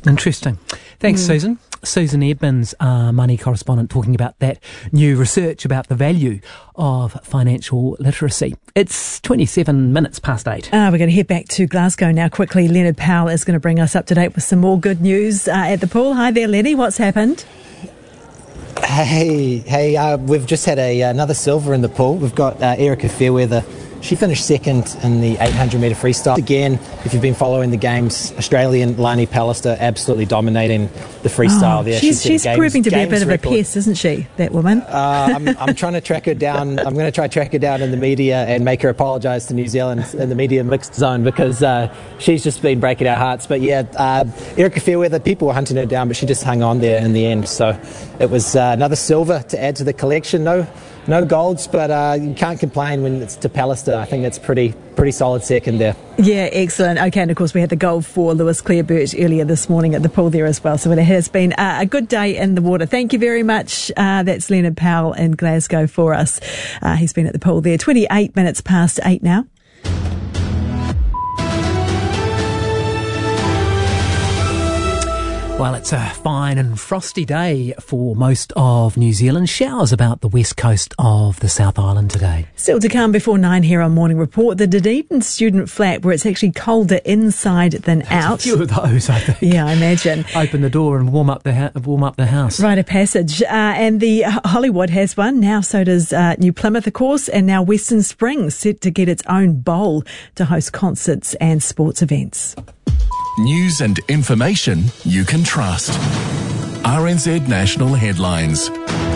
Interesting. Thanks, Susan. Susan Edmonds, our money correspondent, talking about that new research about the value of financial literacy. It's 27 minutes past 8. We're going to head back to Glasgow now quickly. Leonard Powell is going to bring us up to date with some more good news at the pool. Hi there, Lenny. What's happened? Hey, we've just had another silver in the pool. We've got Erica Fairweather. She finished second in the 800-metre freestyle. Again, if you've been following the games, Australian Lani Pallister absolutely dominating the freestyle there. She's proving to be a bit of a pest, isn't she, that woman? I'm trying to track her down. I'm going to try to track her down in the media and make her apologise to New Zealand in the media mixed zone, because she's just been breaking our hearts. But yeah, Erica Fairweather, people were hunting her down, but she just hung on there in the end. So it was another silver to add to the collection. No golds, but you can't complain when it's to Pallister. I think it's pretty solid second there. Yeah, excellent. Okay, and of course we had the gold for Lewis Clare-Burt earlier this morning at the pool there as well. So it has been a good day in the water. Thank you very much. That's Leonard Powell in Glasgow for us. He's been at the pool there. 28 minutes past 8 now. Well, it's a fine and frosty day for most of New Zealand. Showers about the west coast of the South Island today. Still to come before 9 here on Morning Report. The Dunedin student flat where it's actually colder inside than out. A few of those, I think. Yeah, I imagine. Open the door and warm up the house. Rite of passage. And the Hollywood has one. Now so does New Plymouth, of course. And now Western Springs set to get its own bowl to host concerts and sports events. News and information you can trust. RNZ National Headlines.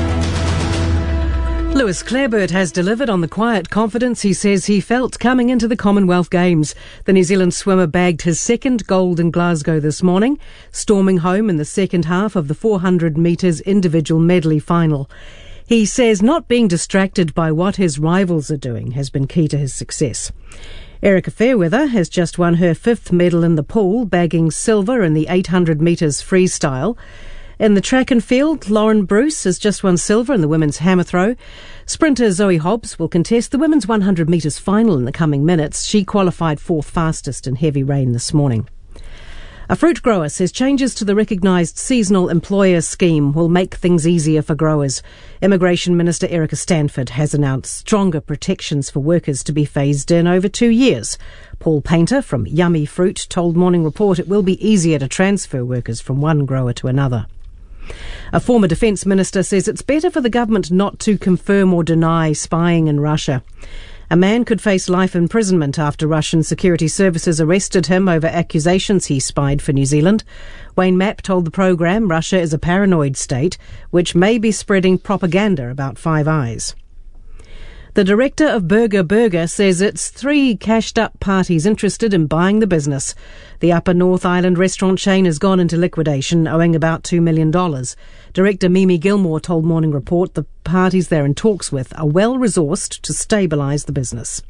Lewis Clare-Burt has delivered on the quiet confidence he says he felt coming into the Commonwealth Games. The New Zealand swimmer bagged his second gold in Glasgow this morning, storming home in the second half of the 400 metres individual medley final. He says not being distracted by what his rivals are doing has been key to his success. Erica Fairweather has just won her 5th medal in the pool, bagging silver in the 800 metres freestyle. In the track and field, Lauren Bruce has just won silver in the women's hammer throw. Sprinter Zoe Hobbs will contest the women's 100 metres final in the coming minutes. She qualified 4th fastest in heavy rain this morning. A fruit grower says changes to the recognised seasonal employer scheme will make things easier for growers. Immigration Minister Erica Stanford has announced stronger protections for workers to be phased in over 2 years. Paul Painter from Yummy Fruit told Morning Report it will be easier to transfer workers from one grower to another. A former Defence Minister says it's better for the government not to confirm or deny spying in Russia. A man could face life imprisonment after Russian security services arrested him over accusations he spied for New Zealand. Wayne Mapp told the programme Russia is a paranoid state which may be spreading propaganda about Five Eyes. The director of Burger says it's 3 cashed-up parties interested in buying the business. The Upper North Island restaurant chain has gone into liquidation, owing about $2 million. Director Mimi Gilmore told Morning Report the parties they're in talks with are well-resourced to stabilise the business.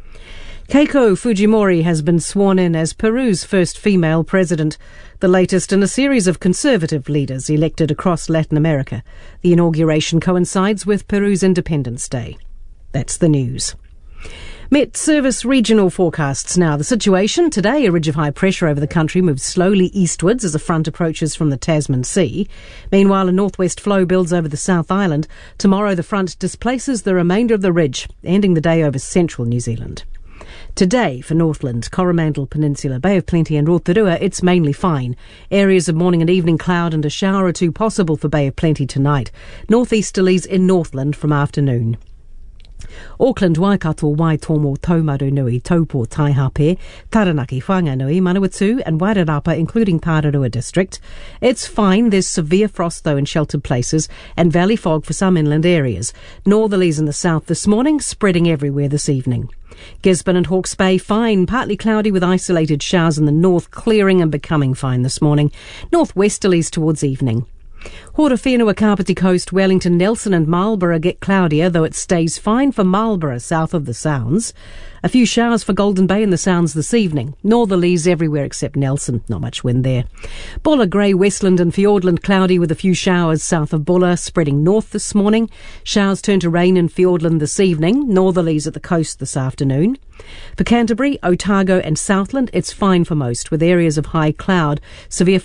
Keiko Fujimori has been sworn in as Peru's first female president, the latest in a series of conservative leaders elected across Latin America. The inauguration coincides with Peru's Independence Day. That's the news. Met Service regional forecasts now. The situation today, a ridge of high pressure over the country moves slowly eastwards as a front approaches from the Tasman Sea. Meanwhile, a northwest flow builds over the South Island. Tomorrow, the front displaces the remainder of the ridge, ending the day over central New Zealand. Today, for Northland, Coromandel Peninsula, Bay of Plenty and Rotorua, it's mainly fine. Areas of morning and evening cloud and a shower or two possible for Bay of Plenty tonight. Northeasterlies in Northland from afternoon. Auckland, Waikato, Waitomo, Taumarunui, Taupo, Taihape, Taranaki, Whanganui, Manawatu and Wairarapa, including Pararua District. It's fine. There's severe frost, though, in sheltered places and valley fog for some inland areas. Northerlies in the south this morning, spreading everywhere this evening. Gisborne and Hawke's Bay, fine. Partly cloudy with isolated showers in the north, clearing and becoming fine this morning. Northwesterlies towards evening. Horowhenua, Kapiti Coast, Wellington, Nelson and Marlborough get cloudier, though it stays fine for Marlborough south of the Sounds. A few showers for Golden Bay and the Sounds this evening. Northerlies everywhere except Nelson. Not much wind there. Bulla, Grey, Westland and Fiordland cloudy with a few showers south of Bulla, spreading north this morning. Showers turn to rain in Fiordland this evening. Northerlies at the coast this afternoon. For Canterbury, Otago and Southland, it's fine for most, with areas of high cloud. Severe